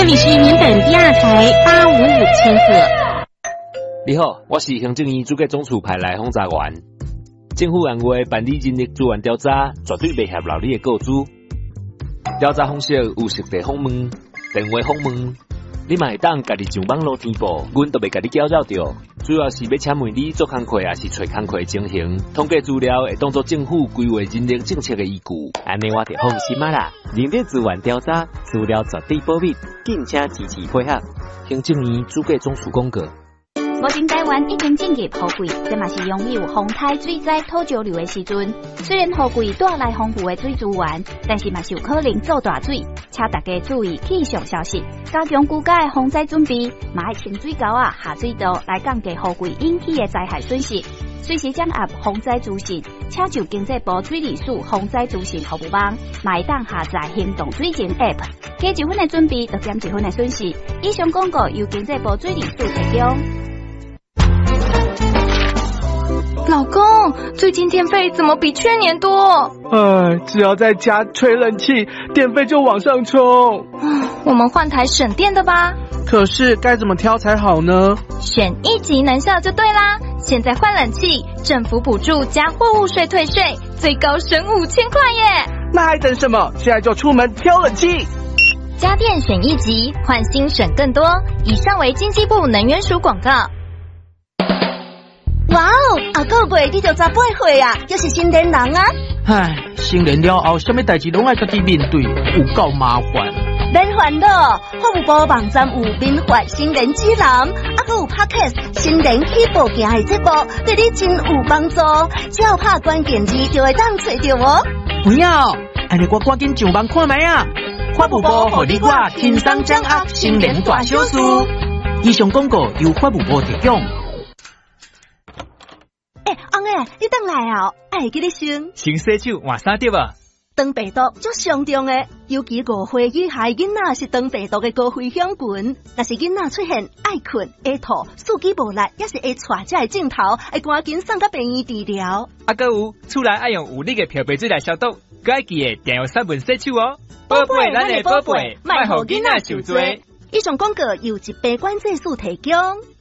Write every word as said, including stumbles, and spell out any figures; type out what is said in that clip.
这里是民本第二台八五五千赫。 你好，我是行政院主计总处派来轰炸员。政府按话办理人力资源调查，绝对袂合劳你的告知。调查方式有实地访问、电话访问，你嘛会当家己上网络填报，阮都袂家己搅扰着。主要是要请问你做工课，也是找工课的情形，统计资料会当作政府规划人力政策的依据。 安尼我就放心啊啦！人力资源调查资料绝对保密，敬请支持配合。 行政院主计总处公告。 目前台湾已经进入雨季，这嘛是拥有风台水灾土石流的时阵。虽然雨季带来丰富的水资源，但是嘛是有可能造大水，请大家注意气象消息，加强居家的防灾准备，嘛爱清水沟啊、下水道来降低雨季引起的灾害损失。随时掌握防灾资讯，请就经济部水利署防灾资讯服务网，嘛会当下载行动水情 App， 加一分的准备，就减一分的损失。以上广告由经济部水利署提供。 老公，最近电费怎么比去年多？ 哎，只要在家吹冷气，电费就往上冲。 我们换台省电的吧。 可是该怎么挑才好呢？ 选一级能效就对啦。现在换冷气，政府补助加货物税退税，最高省五千块耶！ 那还等什么？现在就出门挑冷气。 家电选一级，换新省更多。以上为经济部能源署广告。 哇哦，阿哥妹，你就十八岁啊，又是新年人啊！ 唉，成年了后，什么代志拢爱家己面对，有够麻烦。 免烦恼，服务部网站有免费新年指南，还有 Podcast 新年起步行的节目，对你真有帮助。只要拍关键字就会当找到哦。 不要，安尼我赶紧上网看卖啊！法务部互你我轻松掌握新年大小事。以上广告由法务部提供。 哎，翁诶，你等来啊！哎，记得先先洗手，换衫对吧？ 肠病毒足上重诶，尤其五岁以下囡仔是肠病毒嘅高危险群。若是囡仔出现爱困、会吐、四肢无力，也是会带这个镜头，会赶紧送到病院治疗。 啊，搁有厝内爱用有力嘅漂白水来消毒，搁爱记得定用三分洗手哦。宝贝，咱的宝贝，莫互囡仔受罪。 以上广告由一百管制署提供。